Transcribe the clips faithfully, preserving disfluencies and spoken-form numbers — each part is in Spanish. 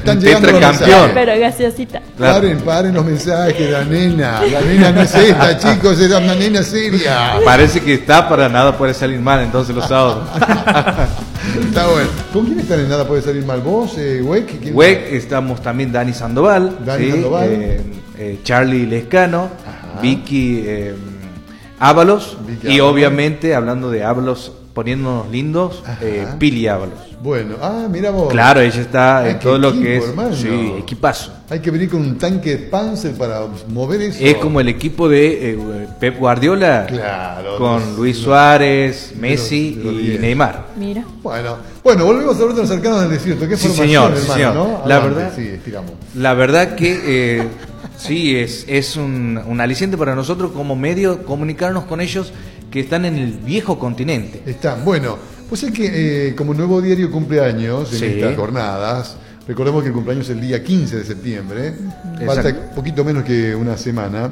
están llegando los Tetracampeón. Pero gaseosita. Claro. Paren, paren los mensajes, la nena. La nena no es esta, chicos, es una nena seria. Parece que está para nada puede salir mal entonces los sábados. Está bueno. ¿Con quién están en Nada Puede Salir Mal? ¿Vos, eh, Weck? ¿Quién Weck, estamos también Dani Sandoval, Dani ¿sí? Sandoval. Eh, eh, Charlie Lescano, Ajá. Vicky eh, Ábalos Vicky y Ábalos. obviamente hablando de Ábalos, poniéndonos lindos, Ajá. eh, Pili Ábalos. Bueno, ah, mira vos. Claro, ella está Ah, en qué todo lo equipo, que es hermano. sí, equipazo. Hay que venir con un tanque de Panzer para mover eso. Es como el equipo de eh, Pep Guardiola Claro. con los- Luis los- Suárez, de Messi los- de los y diez. Neymar. Mira. Bueno, bueno, volvemos a hablar de los arcanos del desierto. ¿Qué Sí, formación, señor, sí, hermano, señor. ¿no? La Adelante, verdad- sí, estiramos. La verdad que eh, sí, es, es un, un aliciente para nosotros como medio comunicarnos con ellos que están en el viejo continente. Están, bueno, pues es que eh, como Nuevo Diario cumpleaños en Sí. estas jornadas, recordemos que el cumpleaños es el día quince de septiembre, falta Exacto. un poquito menos que una semana.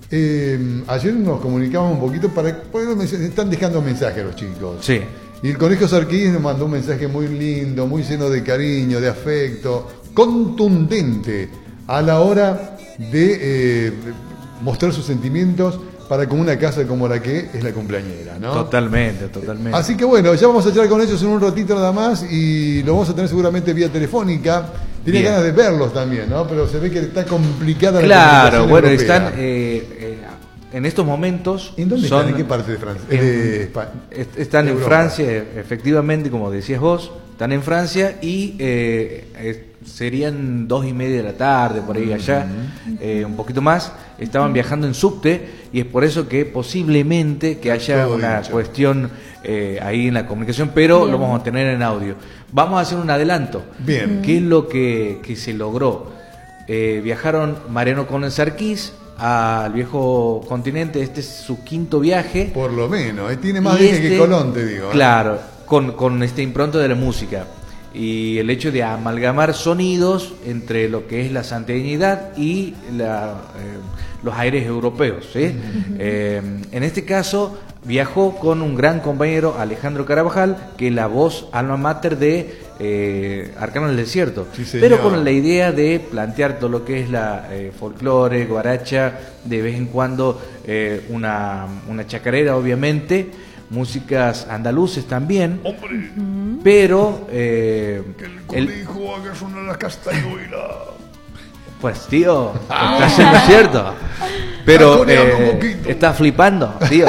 Eh, ayer nos comunicamos un poquito para... pues, están dejando mensajes los chicos. Sí. Y el Conejo Sarquís nos mandó un mensaje muy lindo, muy lleno de cariño, de afecto, contundente a la hora de eh, mostrar sus sentimientos para con una casa como la que es la cumpleañera, ¿no? Totalmente, totalmente. Así que bueno, ya vamos a charlar con ellos en un ratito nada más y lo vamos a tener seguramente vía telefónica. Tenía Bien. ganas de verlos también, ¿no? Pero se ve que está complicada la Claro, comunicación bueno, europea. están eh, eh, en estos momentos. ¿En dónde son- están? ¿En qué parte de Francia? en- de España. est- Están en Europa. Francia, efectivamente, como decías vos, están en Francia y eh, eh, serían dos y media de la tarde, por ahí allá, eh, un poquito más. Estaban viajando en subte y es por eso que posiblemente que haya Todo una dicho. cuestión eh, ahí en la comunicación, pero Bien. lo vamos a tener en audio. Vamos a hacer un adelanto. Bien. ¿Qué es lo que, que se logró? Eh, viajaron Mariano Conen Sarquís al viejo continente, este es su quinto viaje. Por lo menos, eh, tiene más Y viaje que este- Colón, te digo. ¿eh? Claro, con, con este impronto de la música y el hecho de amalgamar sonidos entre lo que es la santiagueñidad y la, eh, los aires europeos, ¿sí? Eh, en este caso viajó con un gran compañero, Alejandro Carabajal, que es la voz alma mater de eh, Arcano del Desierto, Sí, señor. pero con la idea de plantear todo lo que es la eh, folclore, guaracha, de vez en cuando eh, una, una chacarera, obviamente, músicas andaluces también, Hombre, pero eh, que el el- conejo haga sonar la castañuela. pues tío, está haciendo cierto, pero Está coneando un eh, poquito. está flipando, tío.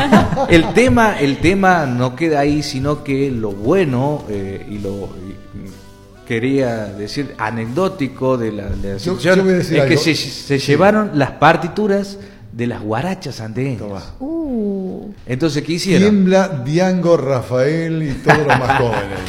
El tema, el tema no queda ahí, sino que lo bueno eh, y lo y quería decir anecdótico de la, de la Yo- situación yo voy a decir es que algo. se, se llevaron las partituras de las guarachas santiagueñas. Toma. Uh, Entonces, ¿qué hicieron? Tiembla Diango, Rafael y todos los más jóvenes.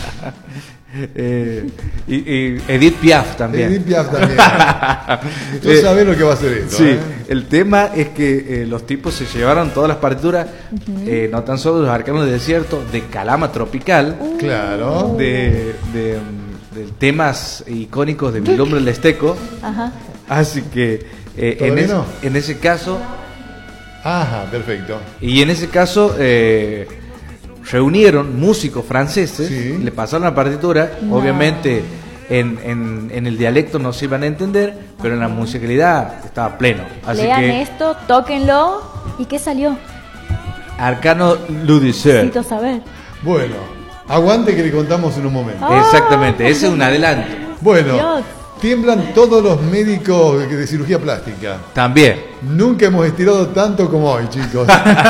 Eh, y, y Edith Piaf también. Edith Piaf también. Tú Eh, sabes lo que va a hacer esto. Sí, ¿eh? el tema es que eh, los tipos se llevaron todas las partituras, eh, no tan solo de los Arcanos del Desierto, de Calama Tropical, Claro. de, de, mm, de temas icónicos de Mi Hombre el Esteco. ajá. Así que eh, en, ¿Todavía es- no? en ese caso, Ajá, perfecto. y en ese caso eh, reunieron músicos franceses, Sí. le pasaron la partitura, No. obviamente en, en, en el dialecto no se iban a entender, pero en la musicalidad estaba pleno. Así Lean que esto, tóquenlo. ¿Y qué salió? Arcano Ludicer. Necesito saber. Bueno, aguante que le contamos en un momento. Ah. Exactamente, ese es un adelanto. Bueno, Dios. tiemblan todos los médicos de cirugía plástica. También. Nunca hemos estirado tanto como hoy, chicos.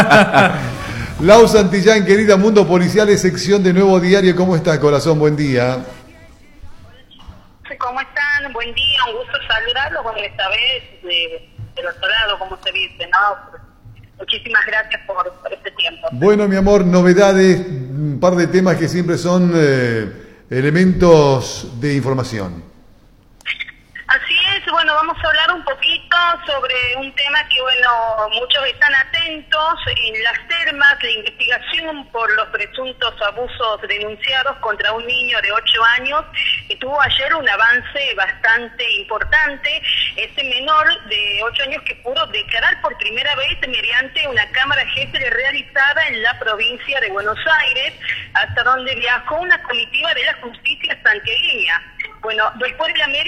Lau Santillán, querida Mundo Policiales, sección de Nuevo Diario. ¿Cómo estás, corazón? Buen día. ¿Cómo están? Buen día, un gusto saludarlos. Bueno, esta vez de, del otro lado, como se dice, ¿no? Muchísimas gracias por, por este tiempo. Bueno, mi amor, novedades, un par de temas que siempre son eh, elementos de información. Así es, bueno, vamos a hablar un poquito sobre un tema que, bueno, muchos están atentos. En las termas, la investigación por los presuntos abusos denunciados contra un niño de ocho años, que tuvo ayer un avance bastante importante. Este menor de ocho años que pudo declarar por primera vez mediante una cámara G P S realizada en la provincia de Buenos Aires, hasta donde viajó una comitiva de la justicia santiagueña. Bueno, después de la